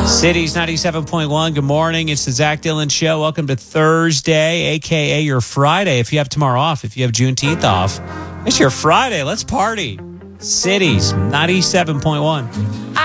Cities 97.1. Good morning. It's the Zach Dillon Show. Welcome to Thursday, a.k.a. your Friday. If you have tomorrow off, if you have Juneteenth off, it's your Friday. Let's party. Cities 97.1.